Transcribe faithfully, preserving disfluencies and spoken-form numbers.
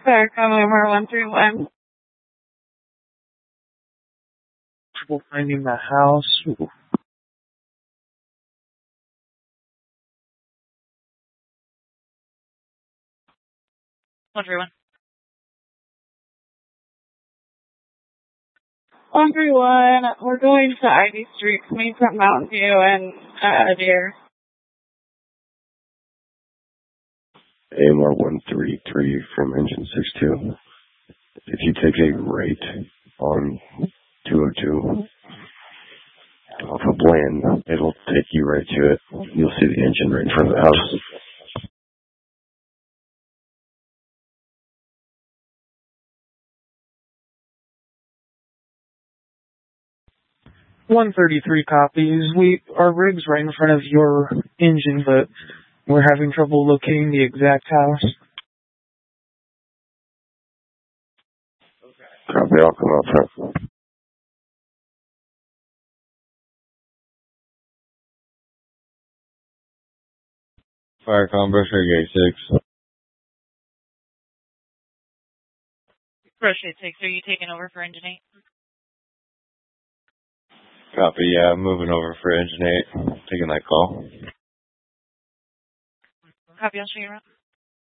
Faricom over one three one. Trouble finding the house. one three one. one three one, we're going to Ivy Street, coming from Mountain View and uh, Deer. A M R one three three from engine six two. If you take a right on two oh two off of Bland, it'll take you right to it. You'll see the engine right in front of the house. one thirty-three copies. We our rig's right in front of your engine, but we're having trouble locating the exact house. Copy, I'll come out front. Firecom, Brusher, Gate six. Brusher six, are you taking over for engine eight? Copy, yeah, I'm moving over for engine eight. Taking that call. Copy, I'll show you around.